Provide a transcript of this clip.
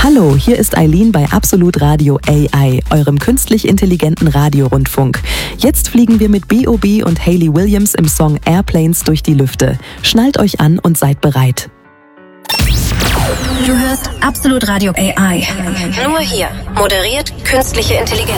Hallo, hier ist Eileen bei Absolut Radio AI, eurem künstlich intelligenten Radiorundfunk. Jetzt fliegen wir mit B.O.B. und Hayley Williams im Song Airplanes durch die Lüfte. Schnallt euch an und seid bereit. Du hörst Absolut Radio AI. Nur hier. Moderiert künstliche Intelligenz.